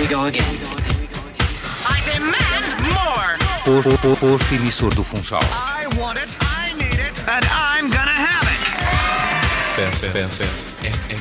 we go again. I demand more. Posto emissor do Funchal. I want it, I need it, and I'm gonna have it. FM.